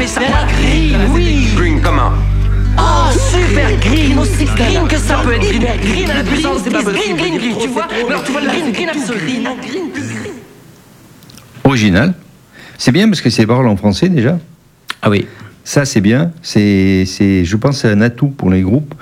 mais ça green, oui. Green, comment? Oh, super green, aussi green que ça peut être green. Green à la puissance, c'est pas possible. Green, tu vois? Alors tu vois le green absolu. Original. C'est bien parce que c'est des paroles en français déjà. Ah oui. Ça, c'est bien. Je pense que c'est un atout pour les groupes.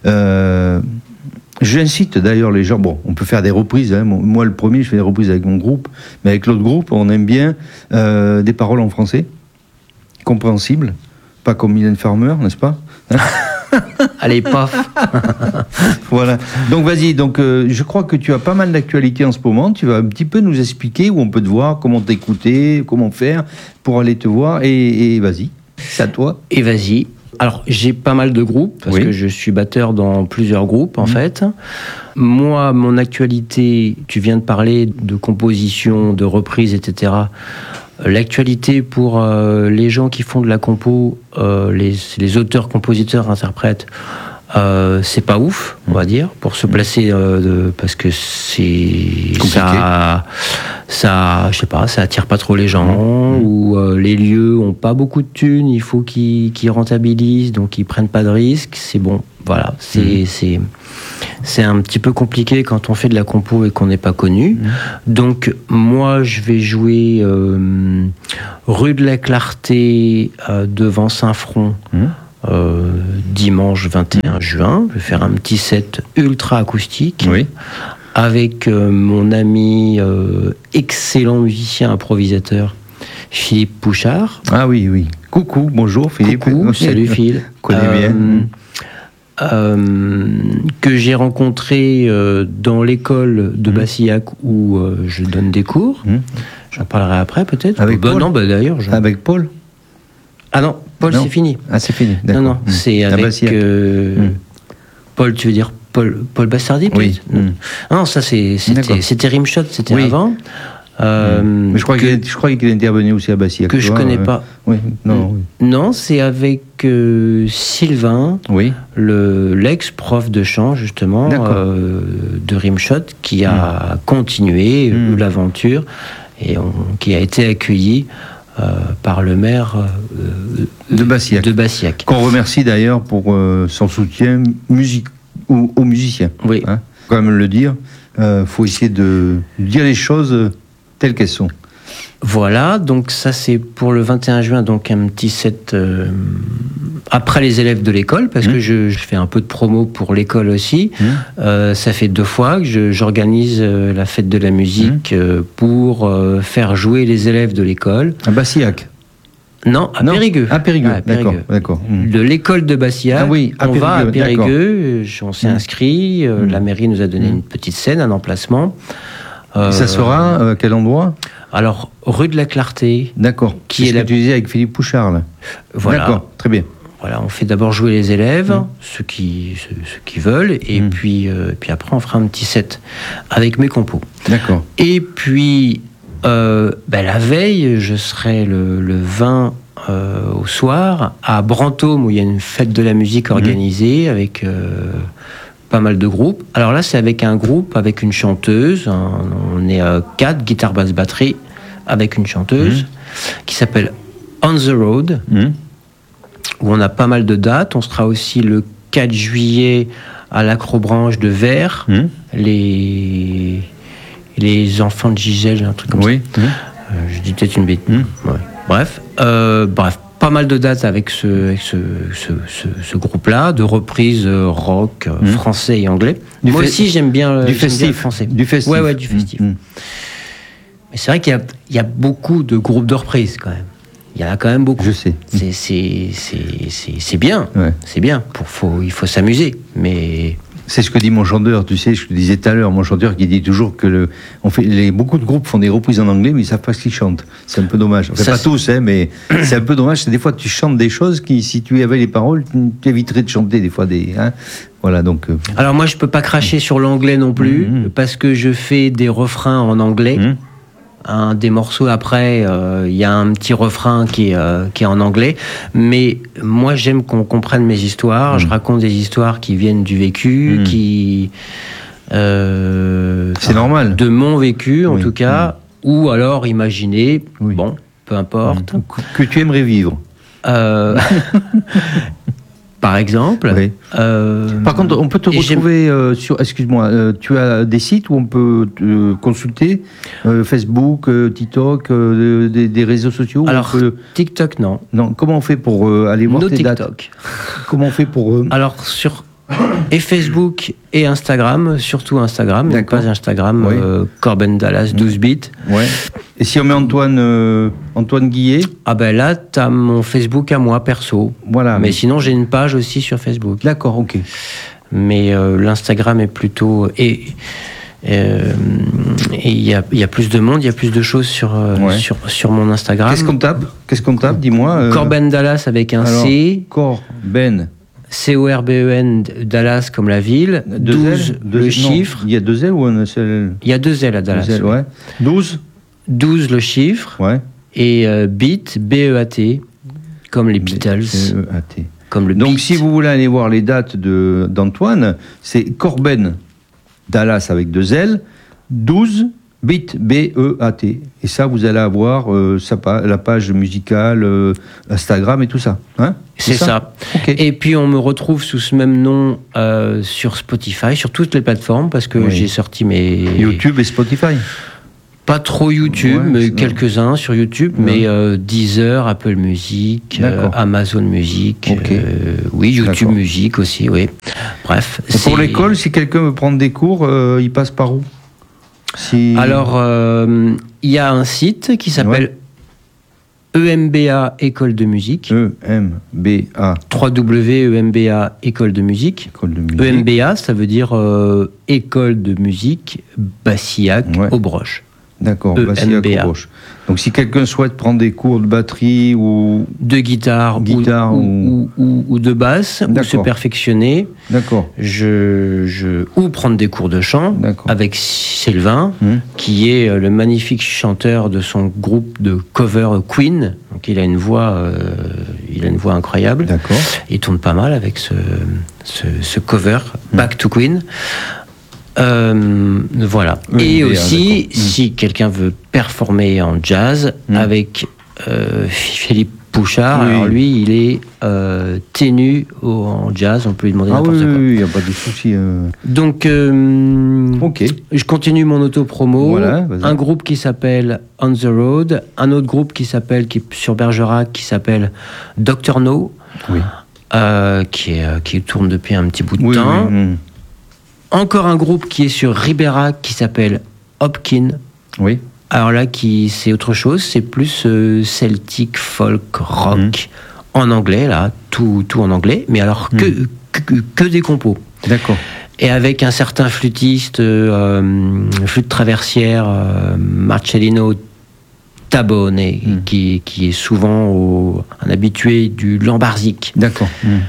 J'incite d'ailleurs les gens. Bon, on peut faire des reprises. Hein. Moi, le premier, je fais des reprises avec mon groupe. Mais avec l'autre groupe, on aime bien des paroles en français. Compréhensibles. Pas comme Mylène Farmer, n'est-ce pas? Allez, paf. Voilà. Donc, vas-y. Donc, je crois que tu as pas mal d'actualités en ce moment. Tu vas un petit peu nous expliquer où on peut te voir, comment t'écouter, comment faire pour aller te voir. Et vas-y. C'est à toi. Et vas-y. Alors, j'ai pas mal de groupes, parce que je suis batteur dans plusieurs groupes, en fait. Moi, mon actualité, tu viens de parler de composition, de reprise, etc. L'actualité pour les gens qui font de la compo, les auteurs, compositeurs, interprètes, c'est pas ouf, on va dire, pour se placer, parce que c'est ça, je sais pas, ça attire pas trop les gens, ou les lieux ont pas beaucoup de thunes, il faut qu'ils rentabilisent, donc ils prennent pas de risques. C'est bon, voilà, c'est un petit peu compliqué quand on fait de la compo et qu'on n'est pas connu. Donc moi, je vais jouer rue de la Clarté devant Saint-Front. Dimanche 21 juin, je vais faire un petit set ultra acoustique avec mon ami excellent musicien improvisateur Philippe Pouchard. Ah oui, oui. Coucou, bonjour Philippe. Coucou, salut Phil. Connais bien. Que j'ai rencontré dans l'école de Bassillac où je donne des cours. J'en parlerai après peut-être. Avec Paul. Non, d'ailleurs. Avec Paul. Ah non, Paul, c'est fini. Ah, c'est fini, d'accord. Non, c'est avec Paul, tu veux dire Paul Bastardi, peut-être? Oui. Non, ça, c'était Rimshot, c'était avant. Mais je crois qu'il est intervenu aussi à Bassillac. Que je connais pas. Oui, non. Non, c'est avec Sylvain, l'ex-prof de chant, justement, de Rimshot, qui a continué l'aventure et qui a été accueilli par le maire de Bassillac. Qu'on remercie d'ailleurs pour son soutien aux musiciens. Oui. Hein, quand même le dire. Faut essayer de dire les choses telles qu'elles sont. Voilà, donc ça c'est pour le 21 juin, donc un petit set après les élèves de l'école, parce que je fais un peu de promo pour l'école aussi. Ça fait 2 fois que j'organise la fête de la musique pour faire jouer les élèves de l'école. À Bassillac? Non, à Périgueux. À Périgueux, d'accord. De l'école de Bassillac, on va à Périgueux, on s'est inscrit, la mairie nous a donné une petite scène, un emplacement. Ça sera à quel endroit? Alors, rue de la Clarté. D'accord. Qui est ce que tu disais avec Philippe Pouchard, là. Voilà. D'accord, très bien. Voilà, on fait d'abord jouer les élèves, ceux qui veulent, et puis après on fera un petit set avec mes compos. D'accord. Et puis, la veille, je serai le 20 au soir à Brantôme, où il y a une fête de la musique organisée avec pas mal de groupes. Alors là, c'est avec un groupe, avec une chanteuse. On est 4, guitare, basse, batterie, avec une chanteuse qui s'appelle On the Road, où on a pas mal de dates. On sera aussi le 4 juillet à l'Acrobranche de Vers, les enfants de Gisèle, un truc comme ça. Je dis peut-être une bêtise. Bref, pas mal de dates avec ce groupe-là, de reprises rock, français et anglais. Moi aussi, j'aime bien du festif. Le français. Du festif. Ouais, du festif. Mais c'est vrai qu'il y a beaucoup de groupes de reprises, quand même. Il y en a quand même beaucoup. Je sais. C'est bien. Ouais. C'est bien. Il faut s'amuser. Mais... C'est ce que dit mon chanteur, tu sais, je te disais tout à l'heure, mon chanteur qui dit toujours que beaucoup de groupes font des reprises en anglais, mais ils ne savent pas ce qu'ils chantent. C'est un peu dommage. Enfin, pas tous, mais c'est un peu dommage. Des fois, tu chantes des choses qui, si tu avais les paroles, tu éviterais de chanter des fois des... Voilà, donc... Alors moi, je ne peux pas cracher sur l'anglais non plus, parce que je fais des refrains en anglais. Des morceaux après, il y a un petit refrain qui est en anglais, mais moi j'aime qu'on comprenne mes histoires. Je raconte des histoires qui viennent du vécu, c'est normal, de mon vécu en tout cas, ou alors imaginer, bon, peu importe, que tu aimerais vivre. Par exemple. Oui. Par contre, on peut te retrouver sur. Excuse-moi, tu as des sites où on peut te consulter Facebook, TikTok, des réseaux sociaux. Alors, TikTok, non. Non. Comment on fait pour aller voir tes dates? Comment on fait pour Alors sur et Facebook et Instagram, surtout Instagram, donc pas Instagram, oui. Corben Dallas 12 bits. Ouais. Et si on met Antoine Guillet? Ah ben là, t'as mon Facebook à moi, perso. Voilà. Mais sinon, j'ai une page aussi sur Facebook. D'accord, ok. Mais l'Instagram est plutôt... Et il y a plus de monde, il y a plus de choses sur mon Instagram. Qu'est-ce qu'on tape, dis-moi. Corben Dallas avec un C. Corben. C-O-R-B-E-N, Dallas comme la ville. 12, le chiffre. Il y a 2 L ou un seul? Il y a 2 L à Dallas. 2 L, ouais. 12 le chiffre. Ouais. Et Beat, B-E-A-T, comme les Beatles. B-E-A-T. Comme le Donc beat. si vous voulez aller voir les dates d'Antoine, c'est Corben Dallas avec 2 L, 12 Beat, B-E-A-T. Et ça, vous allez avoir la page musicale, Instagram et tout ça. Hein? C'est ça. Okay. Et puis on me retrouve sous ce même nom sur Spotify, sur toutes les plateformes, parce que j'ai sorti mes... YouTube et Spotify. Pas trop YouTube, mais quelques-uns sur YouTube, mais Deezer, Apple Music, Amazon Music, oui, YouTube Music aussi, oui. Bref. Pour l'école, si quelqu'un veut prendre des cours, il passe par où? Alors, il y a un site qui s'appelle EMBA École de musique. EMBA. www.emba École de musique. EMBA, ça veut dire École de musique Bassillac Aubroche. D'accord, Bassillac Aubroche. Donc si quelqu'un souhaite prendre des cours de batterie ou de guitare ou de basse, ou se perfectionner, ou prendre des cours de chant avec Sylvain, qui est le magnifique chanteur de son groupe de cover Queen. Donc il a une voix incroyable. Il tourne pas mal avec ce cover Back to Queen. Voilà. Et aussi, si quelqu'un veut performer en jazz avec Philippe Pouchard, alors lui, il est ténu en jazz, on peut lui demander n'importe quoi. Oui, il n'y a pas de souci. Donc, je continue mon auto-promo. Un groupe qui s'appelle On the Road, un autre groupe qui est sur Bergerac, qui s'appelle Dr No, qui tourne depuis un petit bout de temps. Encore un groupe qui est sur Ribérac qui s'appelle Hopkin. Oui. Alors là, c'est autre chose, c'est plus celtique, folk, rock, en anglais, là, tout en anglais, mais alors que des compos. D'accord. Et avec un certain flûtiste, flûte traversière, Marcellino Tabone, qui est souvent un habitué du Lambarzik. D'accord.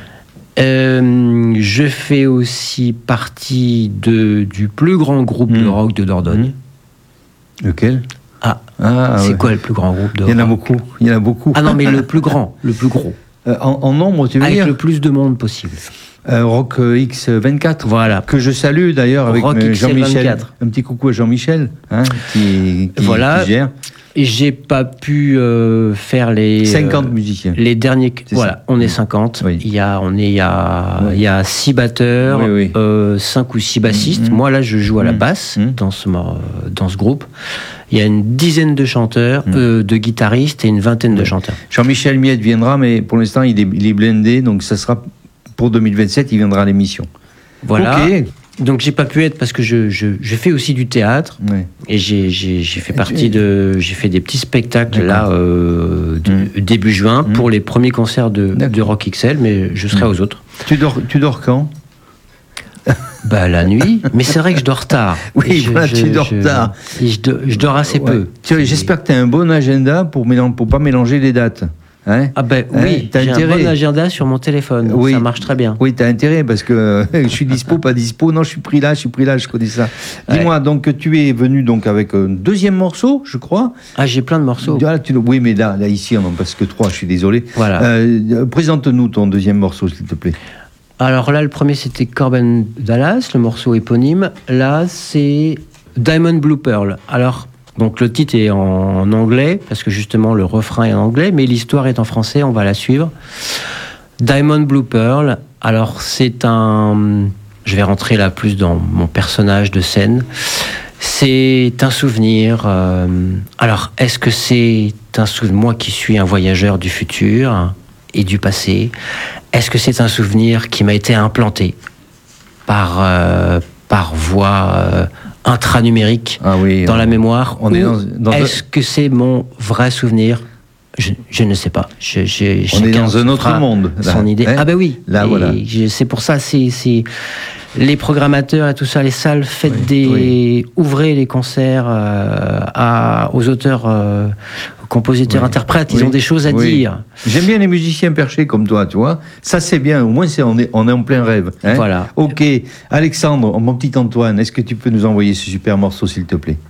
Je fais aussi partie du plus grand groupe de rock de Dordogne. Lequel? C'est quoi le plus grand groupe de rock? Il y en a beaucoup. Ah non, mais le plus grand, le plus gros. En nombre, tu veux dire? Avec le plus de monde possible. Rock X24. Voilà. Que je salue d'ailleurs avec Jean-Michel. Un petit coucou à Jean-Michel, qui gère. Et j'ai pas pu faire les 50 musiciens. Les derniers. Voilà, on est 50. Oui. Il y a 6 batteurs, 5 ou 6 bassistes. Moi là, je joue à la basse dans ce groupe. Il y a une dizaine de chanteurs, de guitaristes et une vingtaine de chanteurs. Jean-Michel Miette viendra, mais pour l'instant il est blindé, donc ça sera pour 2027. Il viendra à l'émission. Voilà. Donc j'ai pas pu être parce que je fais aussi du théâtre et j'ai fait partie j'ai fait des petits spectacles là début juin pour les premiers concerts de Rock XL, mais je serai aux autres. Tu dors quand? Bah la nuit, mais c'est vrai que je dors tard. Oui, tu dors tard. Je dors assez peu. J'espère que tu as un bon agenda pour pas mélanger les dates. Hein? Ah ben oui, j'ai un bon agenda sur mon téléphone, ça marche très bien. Oui, t'as intérêt parce que je suis dispo, pas dispo. Non, je suis pris là, je connais ça. Dis-moi, donc tu es venu donc avec un deuxième morceau, je crois. Ah, j'ai plein de morceaux. Oui, mais là ici, on n'en passe que 3, je suis désolé. Voilà. Présente-nous ton deuxième morceau, s'il te plaît. Alors là, le premier, c'était Corben Dallas, le morceau éponyme. Là, c'est Diamond Blue Pearl. Alors, Donc le titre est en anglais, parce que justement le refrain est en anglais, mais l'histoire est en français, on va la suivre. Diamond Blue Pearl, alors c'est un... Je vais rentrer là plus dans mon personnage de scène. C'est un souvenir. Alors, est-ce que c'est un souvenir, moi qui suis un voyageur du futur et du passé, est-ce que c'est un souvenir qui m'a été implanté par voie intranumérique dans la mémoire, est-ce que c'est mon vrai souvenir? Je ne sais pas. On est dans un autre monde. Son idée. Ah ben oui. Là, voilà. C'est pour ça, c'est les programmateurs et tout ça, les salles, ouvrez les concerts aux auteurs, aux compositeurs, interprètes. Ils ont des choses à dire. J'aime bien les musiciens perchés comme toi, tu vois. Ça, c'est bien. Au moins, on est en plein rêve. Hein. Voilà. Ok. Alexandre, mon petit Antoine, est-ce que tu peux nous envoyer ce super morceau, s'il te plaît?